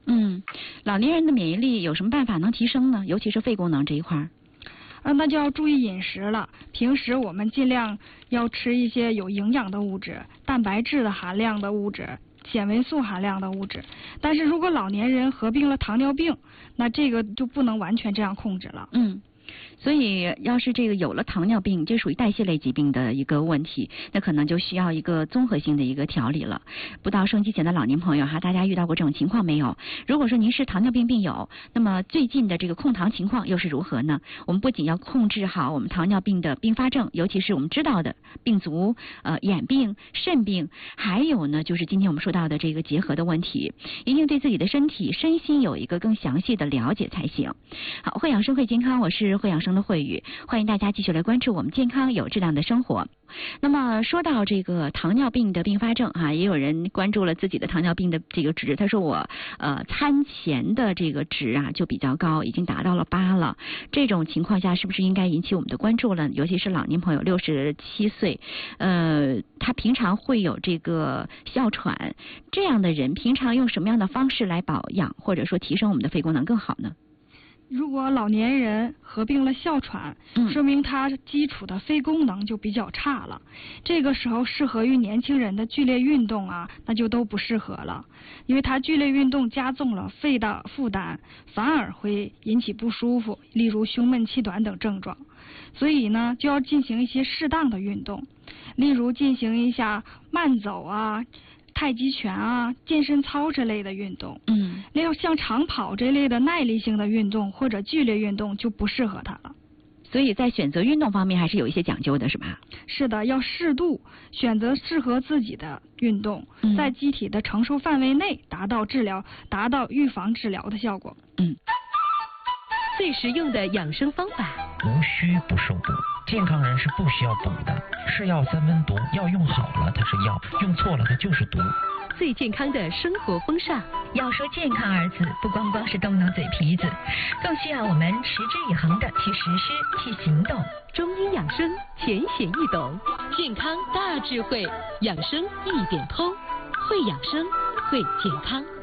老年人的免疫力有什么办法能提升呢？尤其是肺功能这一块。 那就要注意饮食了。平时我们尽量要吃一些有营养的物质、蛋白质的含量的物质、纤维素含量的物质。但是如果老年人合并了糖尿病，那这个就不能完全这样控制了。 所以要是这个有了糖尿病，这属于代谢类疾病的一个问题，那可能就需要一个综合性的一个调理了。不到收音机前的老年朋友哈，大家遇到过这种情况没有？如果说您是糖尿病病友，那么最近的这个控糖情况又是如何呢？我们不仅要控制好我们糖尿病的并发症，尤其是我们知道的病足、眼病、肾病，还有呢就是今天我们说到的这个结合的问题，一定对自己的身体身心有一个更详细的了解才行。好，会养生会健康，我是会养生的慧宇，欢迎大家继续来关注我们健康有质量的生活。那么说到这个糖尿病的并发症也有人关注了自己的糖尿病的这个值，他说我餐前的这个值就比较高，已经达到了8了。这种情况下是不是应该引起我们的关注了？尤其是老年朋友67岁，他平常会有这个哮喘，这样的人平常用什么样的方式来保养，或者说提升我们的肺功能更好呢？ 如果老年人合并了哮喘，说明他基础的肺功能就比较差了。这个时候适合于年轻人的剧烈运动那就都不适合了，因为他剧烈运动加重了肺的负担，反而会引起不舒服，例如胸闷气短等症状。所以呢，就要进行一些适当的运动，例如进行一下慢走太极拳健身操这类的运动。例如像长跑这类的耐力性的运动或者剧烈运动就不适合他了。 所以在选择运动方面还是有一些讲究的，是吧？ 是的，要适度选择适合自己的运动，在机体的承受范围内达到预防治疗的效果。 最实用的养生方法， 无需不受补。健康人是不需要补的，是药三分毒，药用好了它是药，用错了它就是毒。 最健康的生活风尚， 要说健康二字，不光光是动动嘴皮子，更需要我们持之以恒的去实施、去行动。 中医养生浅显易懂，健康大智慧，养生一点通，会养生，会健康。